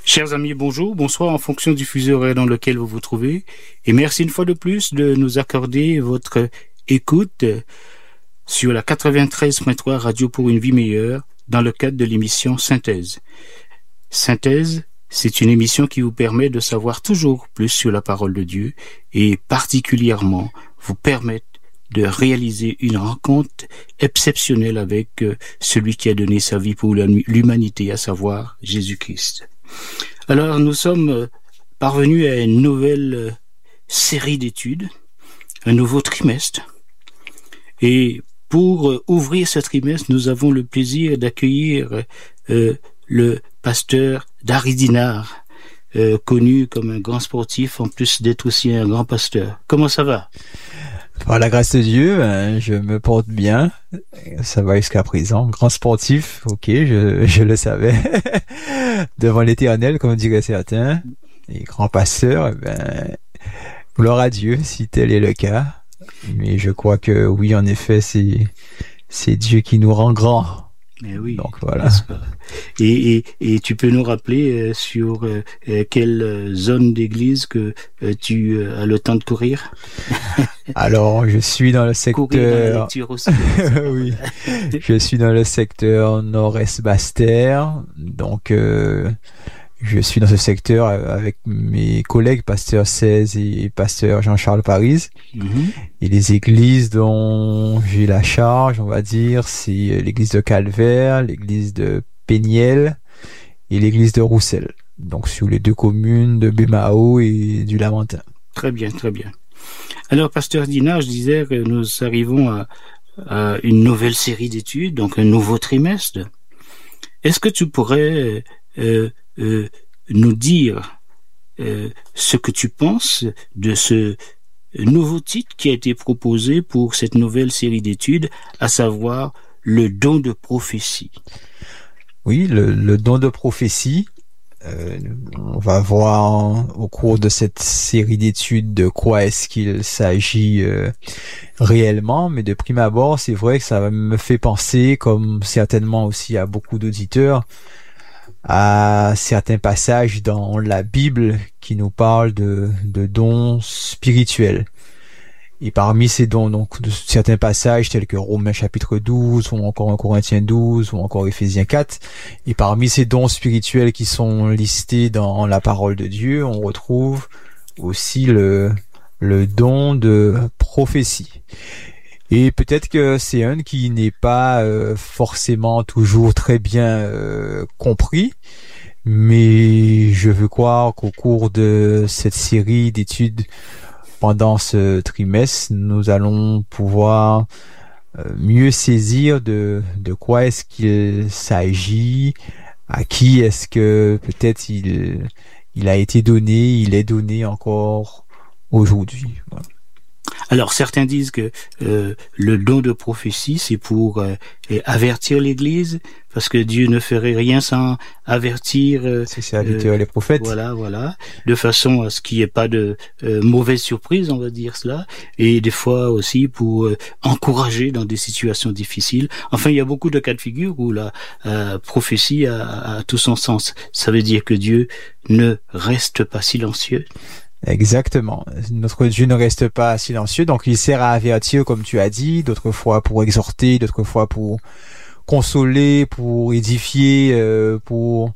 Chers amis, bonjour, bonsoir en fonction du fuseau horaire dans lequel vous vous trouvez. Et merci une fois de plus de nous accorder votre écoute sur la 93.3 Radio pour une vie meilleure dans le cadre de l'émission Synthèse. Synthèse, c'est une émission qui vous permet de savoir toujours plus sur la parole de Dieu et particulièrement vous permettre de réaliser une rencontre exceptionnelle avec celui qui a donné sa vie pour l'humanité, à savoir Jésus-Christ. Alors, nous sommes parvenus à une nouvelle série d'études, un nouveau trimestre. Et pour ouvrir ce trimestre, nous avons le plaisir d'accueillir le pasteur Dari Dinard, connu comme un grand sportif, en plus d'être aussi un grand pasteur. Comment ça va? Par la grâce de Dieu, je me porte bien. Ça va jusqu'à présent. Grand sportif, ok, je le savais. Devant l'Éternel, comme diraient certains. Et grand pasteur, gloire à Dieu, si tel est le cas. Mais je crois que oui, en effet, c'est Dieu qui nous rend grands. Mais oui. Donc voilà. Et tu peux nous rappeler sur quelle zone d'église que tu as le temps de courir? Alors, je suis dans le secteur. Courir dans la lecture aussi. Oui. Je suis dans le secteur nord-est Basse-Terre. Donc, je suis dans ce secteur avec mes collègues, pasteur 16 et pasteur Jean-Charles Paris. Mm-hmm. Et les églises dont j'ai la charge, on va dire, c'est l'église de Calvaire, l'église de Péniel et l'église de Roussel. Donc, sur les deux communes de Bémao et du Lamentin. Très bien, très bien. Alors, pasteur Dinard, je disais que nous arrivons à une nouvelle série d'études, donc un nouveau trimestre. Est-ce que tu pourrais nous dire ce que tu penses de ce nouveau titre qui a été proposé pour cette nouvelle série d'études, à savoir le don de prophétie? Oui, le don de prophétie. On va voir au cours de cette série d'études de quoi est-ce qu'il s'agit réellement, mais de prime abord, c'est vrai que ça me fait penser, comme certainement aussi à beaucoup d'auditeurs, à certains passages dans la Bible qui nous parlent de dons spirituels. Et parmi ces dons, donc, de certains passages tels que Romains chapitre 12, ou encore 1 Corinthiens 12, ou encore Éphésiens 4, et parmi ces dons spirituels qui sont listés dans la parole de Dieu, on retrouve aussi le don de prophétie. Et peut-être que c'est un qui n'est pas forcément toujours très bien compris, mais je veux croire qu'au cours de cette série d'études pendant ce trimestre, nous allons pouvoir mieux saisir de quoi est-ce qu'il s'agit, à qui est-ce que peut-être il a été donné, il est donné encore aujourd'hui. Voilà. Alors, certains disent que le don de prophétie, c'est pour avertir l'Église, parce que Dieu ne ferait rien sans avertir les prophètes. Voilà, de façon à ce qu'il n'y ait pas de mauvaise surprise, on va dire cela, et des fois aussi pour encourager dans des situations difficiles. Enfin, il y a beaucoup de cas de figure où la prophétie a tout son sens. Ça veut dire que Dieu ne reste pas silencieux. Exactement. Notre Dieu ne reste pas silencieux, donc il sert à avertir, comme tu as dit, d'autres fois pour exhorter, d'autres fois pour consoler, pour édifier, pour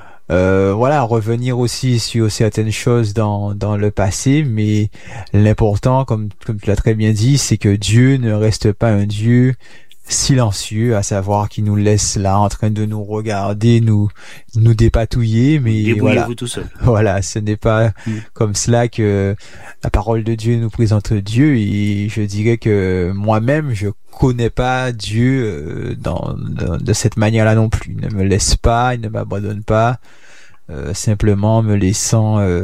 revenir aussi sur certaines choses dans le passé, mais l'important, comme tu l'as très bien dit, c'est que Dieu ne reste pas un Dieu silencieux, à savoir qui nous laisse là en train de nous regarder, nous dépatouiller, mais voilà. Tout seul. Voilà, ce n'est pas comme cela que la parole de Dieu nous présente Dieu, et je dirais que moi-même je connais pas Dieu de cette manière-là non plus. Il ne me laisse pas, il ne m'abandonne pas, simplement me laissant